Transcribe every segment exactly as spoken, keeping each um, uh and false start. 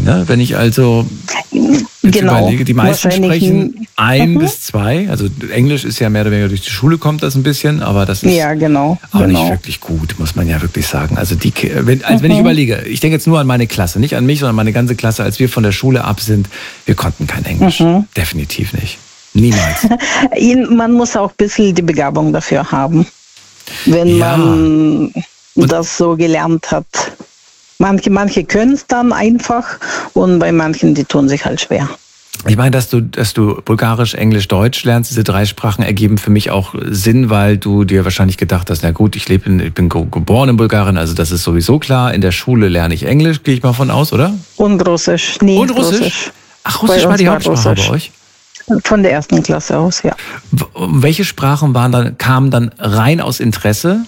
sprechen. Ne? Wenn ich also jetzt genau. überlege, die meisten sprechen ein mhm. bis zwei. Also Englisch ist ja mehr oder weniger durch die Schule kommt das ein bisschen, aber das ist ja, genau, auch genau. nicht wirklich gut, muss man ja wirklich sagen. Also die, wenn, also mhm. wenn ich überlege, ich denke jetzt nur an meine Klasse, nicht an mich, sondern meine ganze Klasse, als wir von der Schule ab sind, wir konnten kein Englisch. Mhm. Definitiv nicht. Niemals. Man muss auch ein bisschen die Begabung dafür haben, wenn ja. man und das so gelernt hat. Manche, manche können es dann einfach und bei manchen, die tun sich halt schwer. Ich meine, dass du, dass du Bulgarisch, Englisch, Deutsch lernst, diese drei Sprachen ergeben für mich auch Sinn, weil du dir wahrscheinlich gedacht hast, na gut, ich lebe in, ich bin geboren in Bulgarien, also das ist sowieso klar. In der Schule lerne ich Englisch, gehe ich mal von aus, oder? Und Russisch. Nee, und Russisch? Russisch. Ach, Russisch war die Hauptsprache Russisch. Bei euch? Von der ersten Klasse aus, ja. Welche Sprachen waren dann, kamen dann rein aus Interesse?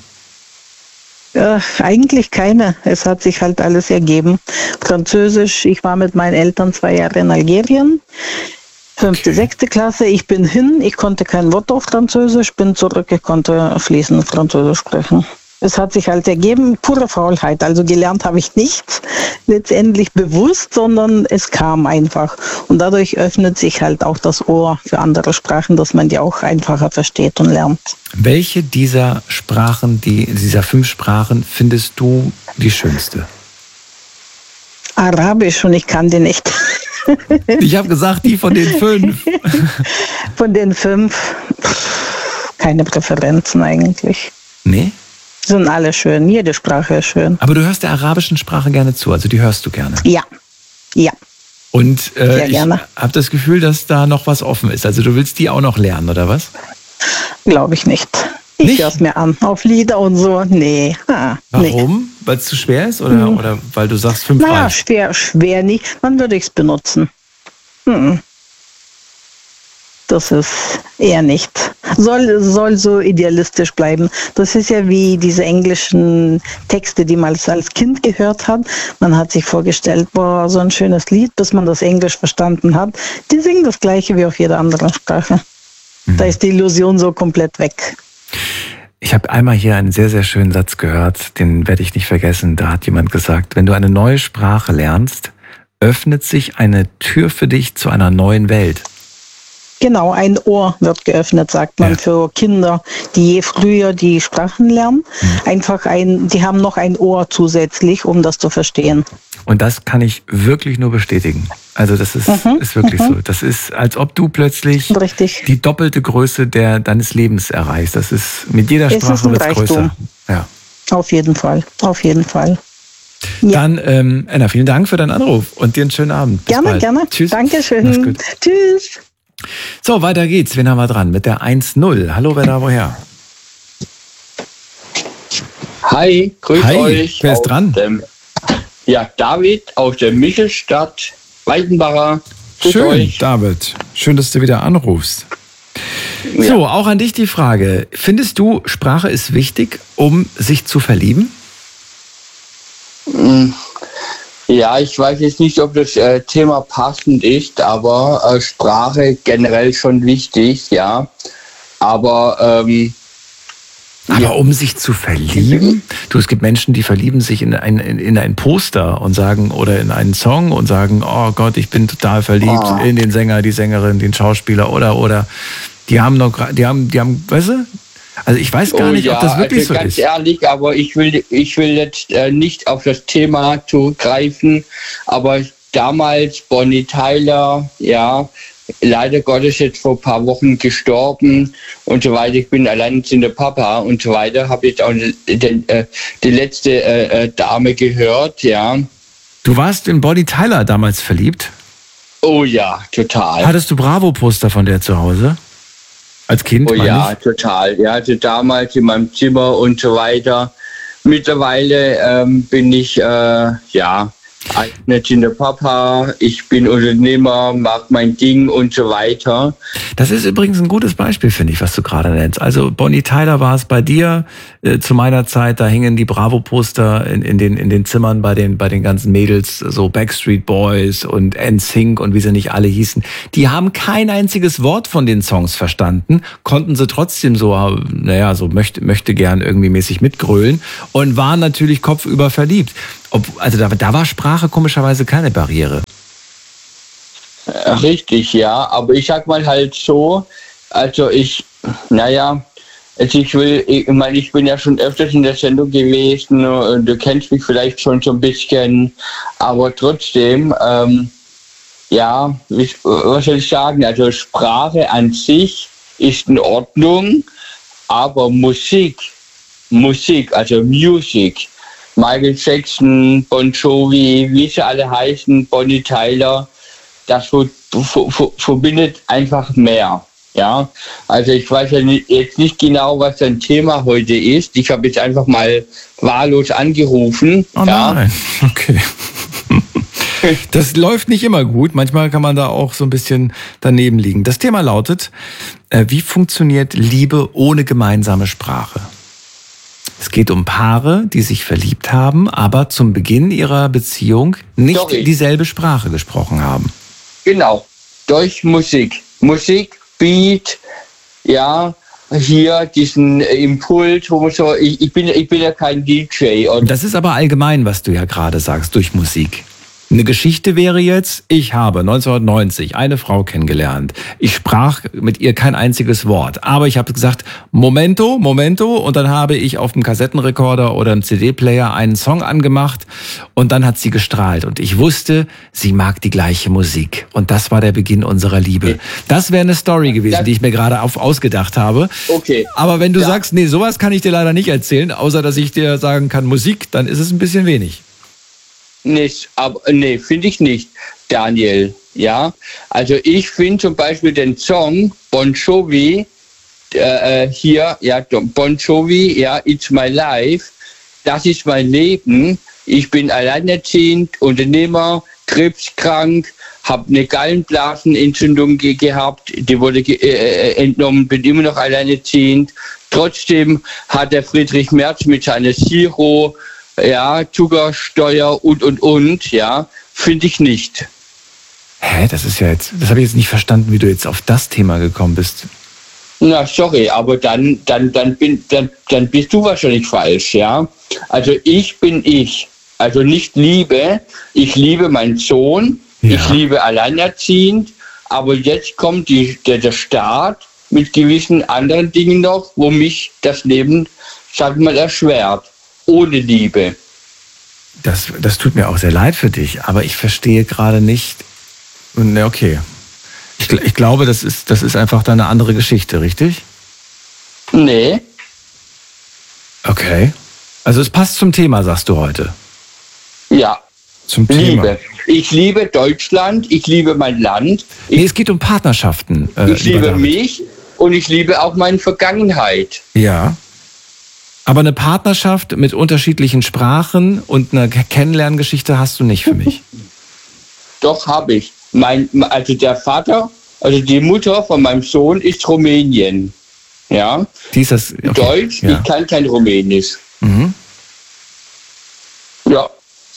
Äh, eigentlich keine. Es hat sich halt alles ergeben. Französisch, ich war mit meinen Eltern zwei Jahre in Algerien. Fünfte, okay. sechste Klasse, ich bin hin, ich konnte kein Wort auf Französisch, bin zurück, ich konnte fließend Französisch sprechen. Es hat sich halt ergeben, pure Faulheit. Also gelernt habe ich nichts letztendlich bewusst, sondern es kam einfach. Und dadurch öffnet sich halt auch das Ohr für andere Sprachen, dass man die auch einfacher versteht und lernt. Welche dieser Sprachen, die, dieser fünf Sprachen, findest du die schönste? Arabisch, und ich kann die nicht. Ich habe gesagt, die von den fünf. Von den fünf, keine Präferenzen eigentlich. Nee? Sind alle schön, jede Sprache ist schön. Aber du hörst der arabischen Sprache gerne zu, also die hörst du gerne? Ja, ja. Und äh, ich habe das Gefühl, dass da noch was offen ist. Also du willst die auch noch lernen, oder was? Glaube ich nicht. Ich höre es mir an, auf Lieder und so. Nee. Ah, Warum? Nee. Weil es zu schwer ist oder, hm. oder weil du sagst fünf Na, schwer, schwer nicht. Wann würde ich es benutzen? Hm. Das ist eher nicht. Soll, soll so idealistisch bleiben. Das ist ja wie diese englischen Texte, die man als Kind gehört hat. Man hat sich vorgestellt, boah, so ein schönes Lied, bis man das Englisch verstanden hat. Die singen das Gleiche wie auf jeder anderen Sprache. Mhm. Da ist die Illusion so komplett weg. Ich habe einmal hier einen sehr, sehr schönen Satz gehört, den werde ich nicht vergessen. Da hat jemand gesagt, wenn du eine neue Sprache lernst, öffnet sich eine Tür für dich zu einer neuen Welt. Genau, ein Ohr wird geöffnet, sagt man, ja. für Kinder, die je früher die Sprachen lernen. Mhm. Einfach ein, die haben noch ein Ohr zusätzlich, um das zu verstehen. Und das kann ich wirklich nur bestätigen. Also das ist, mhm. ist wirklich mhm. so. Das ist, als ob du plötzlich Richtig. die doppelte Größe der, deines Lebens erreichst. Das ist, mit jeder Sprache wird es größer. Ja. Auf jeden Fall, auf jeden Fall. Ja. Dann, ähm, Anna, vielen Dank für deinen Anruf und dir einen schönen Abend. Bis gerne, bald. gerne. Tschüss. Dankeschön. Tschüss. So, weiter geht's. Wen haben wir dran? Mit der eins null. Hallo, wer da woher? Hi, grüß Hi, euch. Wer ist dran? Dem, ja, David aus der Michelstadt, Weidenbacher. Grüß Schön, euch. David. Schön, dass du wieder anrufst. Ja. So, auch an dich die Frage. Findest du, Sprache ist wichtig, um sich zu verlieben? Ja, ich weiß jetzt nicht, ob das äh, Thema passend ist, aber äh, Sprache generell schon wichtig, ja. Aber ähm, Aber ja. um sich zu verlieben? Du, es gibt Menschen, die verlieben sich in ein, in, in ein Poster und sagen, oder in einen Song und sagen, oh Gott, ich bin total verliebt ah. in den Sänger, die Sängerin, den Schauspieler oder, oder, die haben noch, die haben, die haben, weißt du? Also ich weiß gar oh, nicht, ja, ob das wirklich also so ganz ist. Ganz ehrlich, aber ich will, ich will jetzt äh, nicht auf das Thema zurückgreifen, aber damals Bonnie Tyler, ja, leider Gottes jetzt vor ein paar Wochen gestorben und so weiter. Ich bin alleinerziehender Papa und so weiter. Habe jetzt auch die, die, die letzte äh, Dame gehört, ja. Du warst in Bonnie Tyler damals verliebt? Oh ja, total. Hattest du Bravo-Poster von der zu Hause? Als Kind? Oh ja, ich? total. Ja, also damals in meinem Zimmer und so weiter. Mittlerweile ähm, bin ich, äh, ja, alleinerziehender Papa, ich bin Unternehmer, mag mein Ding und so weiter. Das ist übrigens ein gutes Beispiel, finde ich, was du gerade nennst. Also Bonnie Tyler war es bei dir äh, zu meiner Zeit, da hingen die Bravo-Poster in, in, den, in den Zimmern bei den, bei den ganzen Mädels, so Backstreet Boys und N Sync und wie sie nicht alle hießen. Die haben kein einziges Wort von den Songs verstanden, konnten sie trotzdem so, naja, so möchte, möchte gern irgendwie mäßig mitgrölen und waren natürlich kopfüber verliebt. Ob, also da, da war Sprache komischerweise keine Barriere. Richtig, ja. Aber ich sag mal halt so, also ich, naja, also ich will, ich meine, ich bin ja schon öfters in der Sendung gewesen und du kennst mich vielleicht schon so ein bisschen, aber trotzdem, ähm, ja, was soll ich sagen, also Sprache an sich ist in Ordnung, aber Musik, Musik, also Music, Michael Jackson, Bon Jovi, wie sie alle heißen, Bonnie Tyler, das verbindet einfach mehr. Ja, also ich weiß ja nicht, jetzt nicht genau, was dein Thema heute ist. Ich habe jetzt einfach mal wahllos angerufen. Oh ja. Nein, okay. Das läuft nicht immer gut. Manchmal kann man da auch so ein bisschen daneben liegen. Das Thema lautet, äh, wie funktioniert Liebe ohne gemeinsame Sprache? Es geht um Paare, die sich verliebt haben, aber zum Beginn ihrer Beziehung nicht Sorry. dieselbe Sprache gesprochen haben. Genau, durch Musik. Musik, Beat, ja, hier diesen Impuls, wo man so, ich, ich, bin, ich bin ja kein D J. Und das ist aber allgemein, was du ja gerade sagst, durch Musik. Eine Geschichte wäre jetzt, ich habe neunzehnhundertneunzig eine Frau kennengelernt. Ich sprach mit ihr kein einziges Wort. Aber ich habe gesagt, Momento, Momento. Und dann habe ich auf dem Kassettenrekorder oder im C D-Player einen Song angemacht. Und dann hat sie gestrahlt. Und ich wusste, sie mag die gleiche Musik. Und das war der Beginn unserer Liebe. Das wäre eine Story gewesen, die ich mir gerade auf, ausgedacht habe. Okay. Aber wenn du ja. sagst, nee, sowas kann ich dir leider nicht erzählen, außer dass ich dir sagen kann, Musik, dann ist es ein bisschen wenig. Nicht, aber nee, finde ich nicht, Daniel. Ja, also ich finde zum Beispiel den Song Bon Jovi äh, hier, ja, Bon Jovi, ja, It's My Life. Das ist mein Leben. Ich bin alleinerziehend, Unternehmer, krebskrank, habe eine Gallenblasenentzündung ge- gehabt, die wurde ge- äh, entnommen, bin immer noch alleinerziehend. Trotzdem hat der Friedrich Merz mit seiner Zero, ja, Zuckersteuer und, und, und, ja, finde ich nicht. Hä, das ist ja jetzt, das habe ich jetzt nicht verstanden, wie du jetzt auf das Thema gekommen bist. Na, sorry, aber dann, dann, dann, bin, dann, dann bist du wahrscheinlich falsch, ja. Also ich bin ich, also nicht Liebe, ich liebe meinen Sohn, ja. Ich liebe alleinerziehend, aber jetzt kommt die, der, der Staat mit gewissen anderen Dingen noch, wo mich das Leben, sag mal, erschwert. Ohne Liebe. Das, das tut mir auch sehr leid für dich, aber ich verstehe gerade nicht. Ne, okay. Ich, ich glaube, das ist, das ist einfach eine andere Geschichte, richtig? Nee. Okay. Also es passt zum Thema, sagst du heute. Ja. Zum Thema. Liebe. Ich liebe Deutschland, ich liebe mein Land. Ich, nee, es geht um Partnerschaften. Äh, ich liebe David. mich und ich liebe auch meine Vergangenheit. Ja. Aber eine Partnerschaft mit unterschiedlichen Sprachen und eine Kennenlerngeschichte hast du nicht für mich. Doch, habe ich. Mein, also der Vater, also die Mutter von meinem Sohn ist Rumänien. Ja. Die ist das, okay. Deutsch, ja. Ich kann kein Rumänisch. Mhm. Ja.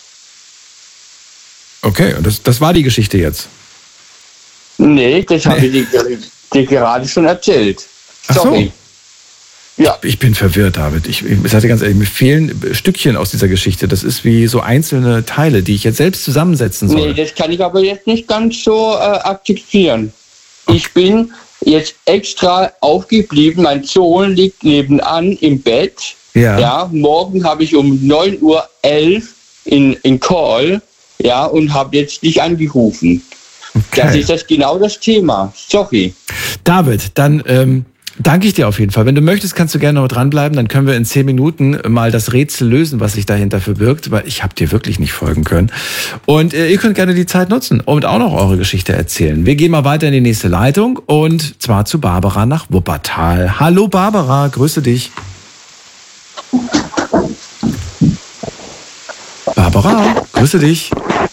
Okay, und das, das war die Geschichte jetzt? Nee, das nee. habe ich dir, dir gerade schon erzählt. Sorry. Ach so. Ja. Ich bin verwirrt, David. Ich, ich sage ganz ehrlich, mir fehlen Stückchen aus dieser Geschichte. Das ist wie so einzelne Teile, die ich jetzt selbst zusammensetzen soll. Nee, das kann ich aber jetzt nicht ganz so äh, akzeptieren. Okay. Ich bin jetzt extra aufgeblieben. Mein Sohn liegt nebenan im Bett. Ja. Ja, morgen habe ich um neun Uhr elf in, in Call, ja, und habe jetzt dich angerufen. Okay. Das ist das genau das Thema. Sorry. David, dann ähm, danke ich dir auf jeden Fall. Wenn du möchtest, kannst du gerne noch dranbleiben. Dann können wir in zehn Minuten mal das Rätsel lösen, was sich dahinter verbirgt, weil ich habe dir wirklich nicht folgen können. Und äh, ihr könnt gerne die Zeit nutzen und auch noch eure Geschichte erzählen. Wir gehen mal weiter in die nächste Leitung und zwar zu Barbara nach Wuppertal. Hallo Barbara, grüße dich. Barbara, grüße dich.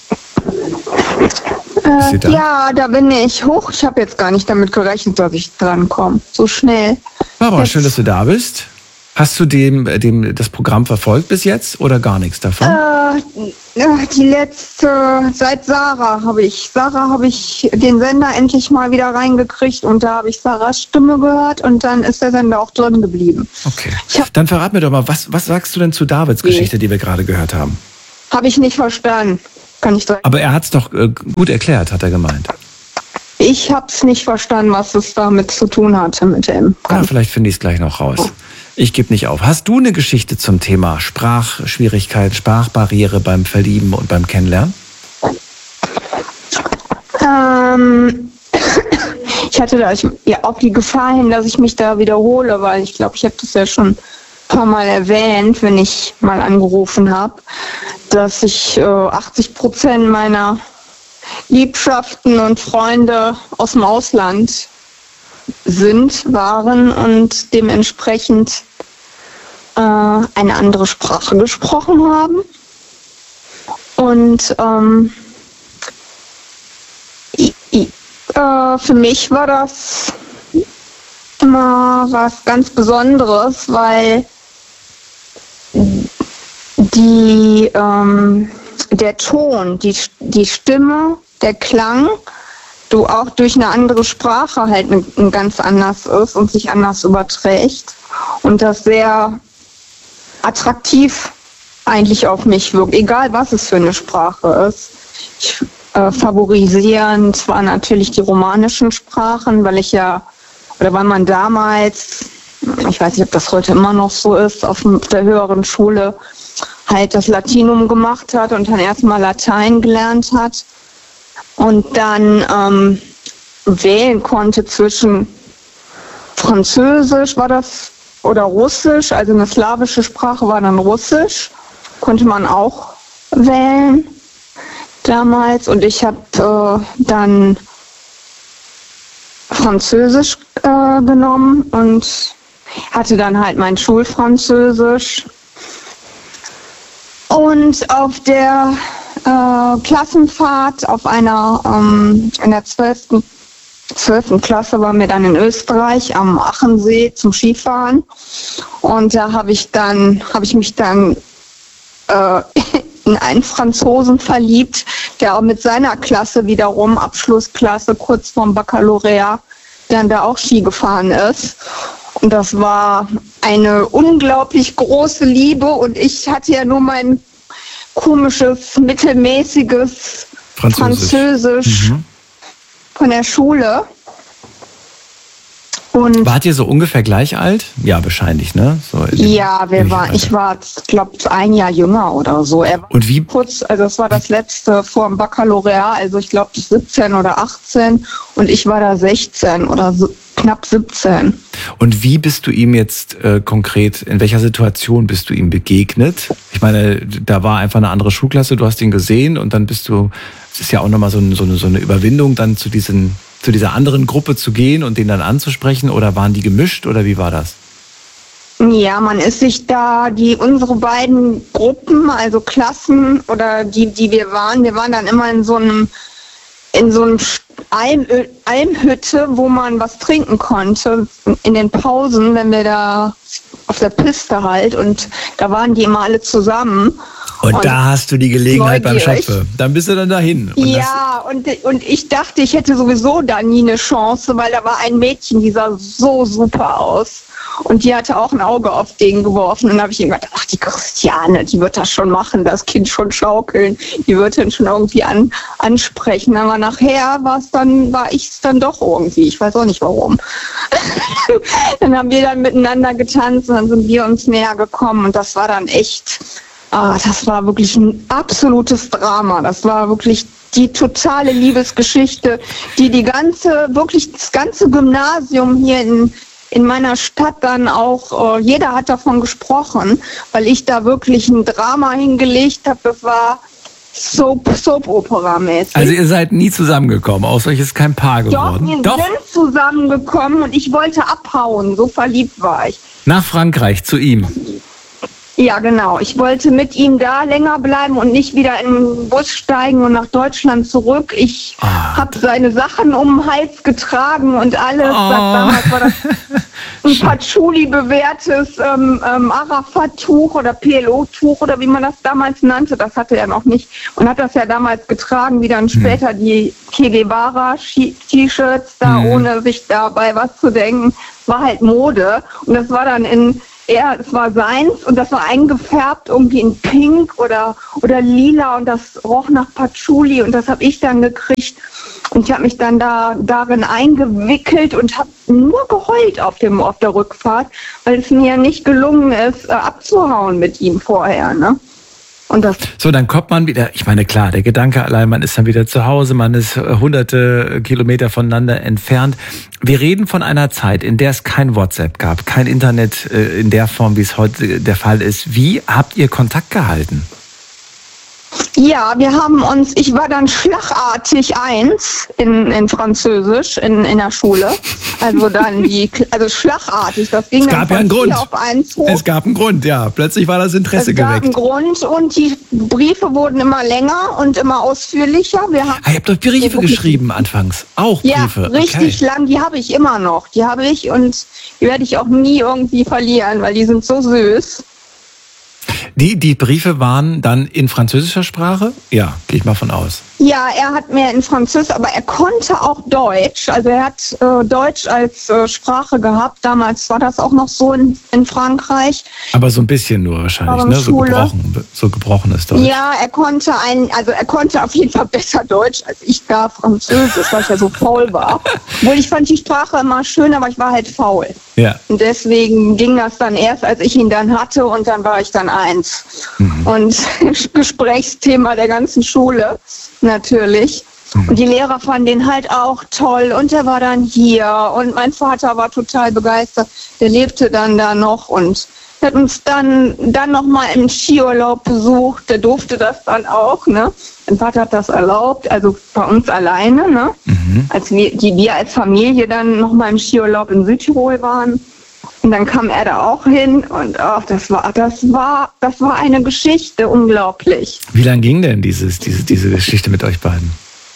Äh, da? Ja, da bin ich. Hoch, ich habe jetzt gar nicht damit gerechnet, dass ich drankomme. So schnell. Barbara, jetzt. Schön, dass du da bist. Hast du dem, dem das Programm verfolgt bis jetzt oder gar nichts davon? Äh, die letzte, seit Sarah habe ich, Sarah habe ich den Sender endlich mal wieder reingekriegt und da habe ich Sarahs Stimme gehört und dann ist der Sender auch drin geblieben. Okay. Dann verrat mir doch mal, was, was sagst du denn zu Davids Geschichte, die wir gerade gehört haben? Habe ich nicht verstanden. Kann ich direkt. Aber er hat es doch äh, gut erklärt, hat er gemeint. Ich habe es nicht verstanden, was es damit zu tun hatte mit dem. Ja, vielleicht finde ich es gleich noch raus. Ich gebe nicht auf. Hast du eine Geschichte zum Thema Sprachschwierigkeit, Sprachbarriere beim Verlieben und beim Kennenlernen? Ähm, ich hatte da ich, ja auch die Gefahr hin, dass ich mich da wiederhole, weil ich glaube, ich habe das ja schon ein paar Mal erwähnt, wenn ich mal angerufen habe, dass ich äh, achtzig Prozent meiner Liebschaften und Freunde aus dem Ausland sind, waren und dementsprechend äh, eine andere Sprache gesprochen haben. Und ähm, ich, ich, äh, für mich war das immer was ganz Besonderes, weil die, ähm, der Ton, die, die Stimme, der Klang, du auch durch eine andere Sprache halt ein, ein ganz anders ist und sich anders überträgt und das sehr attraktiv eigentlich auf mich wirkt, egal was es für eine Sprache ist. Ich äh, favorisieren zwar natürlich die romanischen Sprachen, weil ich ja, oder weil man damals, ich weiß nicht, ob das heute immer noch so ist, auf der höheren Schule halt das Latinum gemacht hat und dann erstmal Latein gelernt hat und dann ähm, wählen konnte zwischen Französisch war das oder Russisch, also eine slawische Sprache war dann Russisch, konnte man auch wählen damals und ich habe äh, dann Französisch äh, genommen und hatte dann halt mein Schulfranzösisch. Und auf der äh, Klassenfahrt, auf einer, ähm, in der zwölften Klasse waren wir dann in Österreich am Achensee zum Skifahren. Und da habe ich dann, habe ich mich dann äh, in einen Franzosen verliebt, der auch mit seiner Klasse wiederum, Abschlussklasse, kurz vorm Baccalaureat, dann da auch Ski gefahren ist. Und das war eine unglaublich große Liebe und ich hatte ja nur mein komisches, mittelmäßiges Französisch, Französisch mhm. von der Schule. Und wart ihr so ungefähr gleich alt? Ja, wahrscheinlich, ne? So ja, wir waren, ich war, glaube ein Jahr jünger oder so. Er war und wie? Kurz, also das war das letzte vor dem Baccalaureat, also ich glaube siebzehn oder achtzehn und ich war da sechzehn oder so, knapp siebzehn. Und wie bist du ihm jetzt äh, konkret, in welcher Situation bist du ihm begegnet? Ich meine, da war einfach eine andere Schulklasse, du hast ihn gesehen und dann bist du, es ist ja auch nochmal so, ein, so, eine, so eine Überwindung, dann zu diesen zu dieser anderen Gruppe zu gehen und den dann anzusprechen, oder waren die gemischt oder wie war das? Ja, man ist sich da, die unsere beiden Gruppen, also Klassen oder die, die wir waren, wir waren dann immer in so einem in so einem Alm, Almhütte, wo man was trinken konnte in den Pausen, wenn wir da auf der Piste halt, und da waren die immer alle zusammen. Und, und da hast du die Gelegenheit beim Schopfe. Dann bist du dann dahin. Und ja, und, und ich dachte, ich hätte sowieso da nie eine Chance, weil da war ein Mädchen, die sah so super aus. Und die hatte auch ein Auge auf den geworfen. Und dann habe ich ihm gedacht, ach, die Christiane, die wird das schon machen, das Kind schon schaukeln. Die wird dann schon irgendwie an, ansprechen. Aber nachher war es dann, war ich es dann doch irgendwie. Ich weiß auch nicht warum. Dann haben wir dann miteinander getanzt und dann sind wir uns näher gekommen. Und das war dann echt... Ah, das war wirklich ein absolutes Drama. Das war wirklich die totale Liebesgeschichte, die die ganze, wirklich das ganze Gymnasium hier in, in meiner Stadt dann auch, äh, jeder hat davon gesprochen, weil ich da wirklich ein Drama hingelegt habe. Das war Soap, Soap-Opera-mäßig. Also ihr seid nie zusammengekommen, außer euch ist kein Paar geworden. Doch, wir Doch. sind zusammengekommen und ich wollte abhauen. So verliebt war ich. Nach Frankreich, zu ihm. Ja, genau. Ich wollte mit ihm da länger bleiben und nicht wieder in den Bus steigen und nach Deutschland zurück. Ich ah. habe seine Sachen um den Hals getragen und alles. Oh. Damals war das ein Patchouli bewährtes ähm, ähm, Arafat-Tuch oder P L O-Tuch oder wie man das damals nannte. Das hatte er noch nicht und hat das ja damals getragen, wie dann später hm. die Che Guevara-T-Shirts da, hm. ohne sich dabei was zu denken. War halt Mode und das war dann in er, es war seins und das war eingefärbt irgendwie in Pink oder, oder Lila und das roch nach Patchouli und das habe ich dann gekriegt. Und ich habe mich dann da darin eingewickelt und habe nur geheult auf dem auf der Rückfahrt, weil es mir nicht gelungen ist, äh, abzuhauen mit ihm vorher, ne? Und das so, dann kommt man wieder, ich meine, klar, der Gedanke allein, man ist dann wieder zu Hause, man ist hunderte Kilometer voneinander entfernt. Wir reden von einer Zeit, in der es kein WhatsApp gab, kein Internet äh, in der Form, wie es heute der Fall ist. Wie habt ihr Kontakt gehalten? Ja, wir haben uns, ich war dann schlagartig eins in, in Französisch in, in der Schule. Also dann die, also schlagartig, das ging es gab dann ja einen von Grund. vier auf eins hoch. Es gab einen Grund, ja. Plötzlich war das Interesse es gab geweckt. einen Grund und die Briefe wurden immer länger und immer ausführlicher. Wir haben, ah, ihr habt doch Briefe geschrieben anfangs, auch Briefe. Ja, richtig okay. lang, die habe ich immer noch. Die habe ich und die werde ich auch nie irgendwie verlieren, weil die sind so süß. Die, die Briefe waren dann in französischer Sprache? Ja, gehe ich mal von aus. Ja, er hat mehr in Französisch, aber er konnte auch Deutsch. Also er hat äh, Deutsch als äh, Sprache gehabt. Damals war das auch noch so in, in Frankreich. Aber so ein bisschen nur wahrscheinlich, ne? So gebrochen, so gebrochenes Deutsch. Ja, er konnte ein, also er konnte auf jeden Fall besser Deutsch als ich gar Französisch, weil ich ja so faul war. Obwohl ich fand die Sprache immer schön, aber ich war halt faul. Ja. Und deswegen ging das dann erst, als ich ihn dann hatte und dann war ich dann eins. Mhm. Und Gesprächsthema der ganzen Schule. Natürlich. Und die Lehrer fanden den halt auch toll und er war dann hier und mein Vater war total begeistert. Der lebte dann da noch und hat uns dann, dann nochmal im Skiurlaub besucht. Der durfte das dann auch, ne? Mein Vater hat das erlaubt, also bei uns alleine, ne? Mhm. Als wir, die wir als Familie dann nochmal im Skiurlaub in Südtirol waren. Und dann kam er da auch hin und ach, das war, das war, das war eine Geschichte, unglaublich. Wie lang ging denn dieses, diese, diese Geschichte mit euch beiden?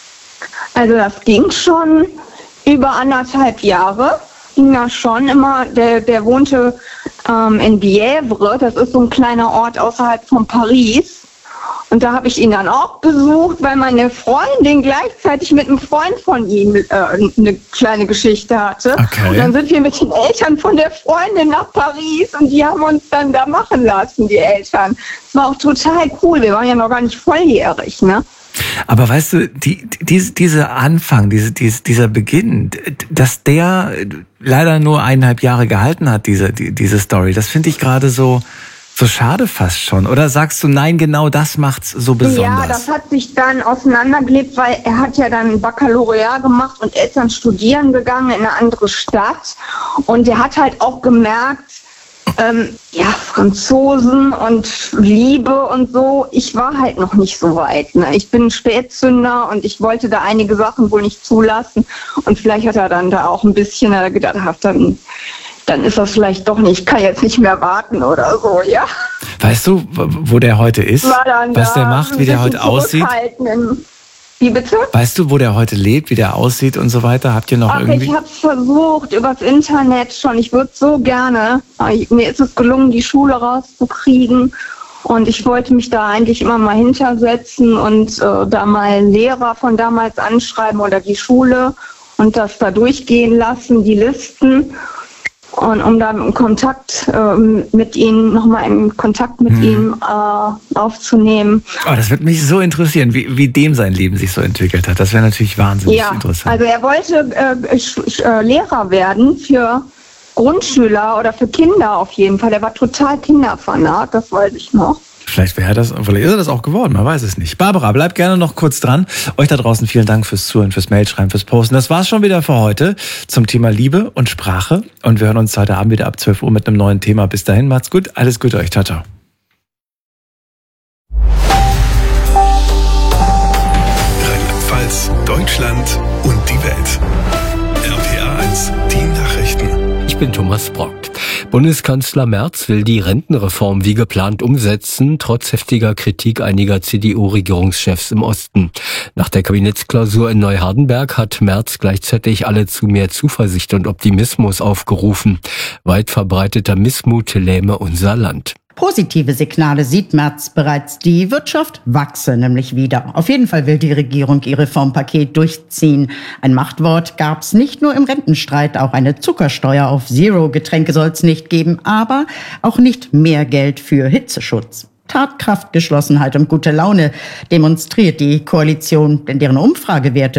Also das ging schon über anderthalb Jahre. Ging das schon immer. Der, der wohnte ähm, in Bièvre, das ist so ein kleiner Ort außerhalb von Paris. Und da habe ich ihn dann auch besucht, weil meine Freundin gleichzeitig mit einem Freund von ihm äh, eine kleine Geschichte hatte. Okay. Und dann sind wir mit den Eltern von der Freundin nach Paris und die haben uns dann da machen lassen, die Eltern. Das war auch total cool. Wir waren ja noch gar nicht volljährig, ne? Aber weißt du, die, die, dieser Anfang, diese, diese, dieser Beginn, dass der leider nur eineinhalb Jahre gehalten hat, diese, die, diese Story, das finde ich gerade so... So schade fast schon. Oder sagst du, nein, genau das macht's so besonders? Ja, das hat sich dann auseinandergelebt, weil er hat ja dann Baccalaureat gemacht und er ist dann studieren gegangen in eine andere Stadt. Und er hat halt auch gemerkt, ähm, ja, Franzosen und Liebe und so, ich war halt noch nicht so weit. Ne? Ich bin ein Spätzünder und ich wollte da einige Sachen wohl nicht zulassen. Und vielleicht hat er dann da auch ein bisschen äh, gedacht, hat dann... dann ist das vielleicht doch nicht, ich kann jetzt nicht mehr warten oder so, ja. Weißt du, wo der heute ist? Was der macht, wie der heute aussieht? Wie bitte? Weißt du, wo der heute lebt, wie der aussieht und so weiter? Habt ihr noch Ach, irgendwie... ich habe es versucht, übers Internet schon. Ich würde so gerne, mir ist es gelungen, die Schule rauszukriegen. Und ich wollte mich da eigentlich immer mal hintersetzen und äh, da mal Lehrer von damals anschreiben oder die Schule und das da durchgehen lassen, die Listen. Und um da in Kontakt ähm, mit ihnen, nochmal in Kontakt mit hm. ihm äh, aufzunehmen. Oh, das würde mich so interessieren, wie, wie dem sein Leben sich so entwickelt hat. Das wäre natürlich wahnsinnig ja, interessant. Also er wollte äh, sch- äh, Lehrer werden für Grundschüler oder für Kinder auf jeden Fall. Er war total Kinderfanat, das weiß ich noch. Vielleicht wäre das, vielleicht ist er das auch geworden, man weiß es nicht. Barbara, bleib gerne noch kurz dran. Euch da draußen vielen Dank fürs Zuhören, fürs Mailschreiben, fürs Posten. Das war's schon wieder für heute zum Thema Liebe und Sprache. Und wir hören uns heute Abend wieder ab zwölf Uhr mit einem neuen Thema. Bis dahin, macht's gut, alles Gute euch, ciao, ciao. Rheinland-Pfalz, Deutschland und die Welt. R P A eins, die Nachrichten. Ich bin Thomas Brock. Bundeskanzler Merz will die Rentenreform wie geplant umsetzen, trotz heftiger Kritik einiger C D U-Regierungschefs im Osten. Nach der Kabinettsklausur in Neuhardenberg hat Merz gleichzeitig alle zu mehr Zuversicht und Optimismus aufgerufen. Weit verbreiteter Missmut lähme unser Land. Positive Signale sieht Merz bereits. Die Wirtschaft wachse nämlich wieder. Auf jeden Fall will die Regierung ihr Reformpaket durchziehen. Ein Machtwort gab's nicht nur im Rentenstreit. Auch eine Zuckersteuer auf Zero-Getränke soll's nicht geben. Aber auch nicht mehr Geld für Hitzeschutz. Tatkraft, Geschlossenheit und gute Laune demonstriert die Koalition, denn deren Umfragewerte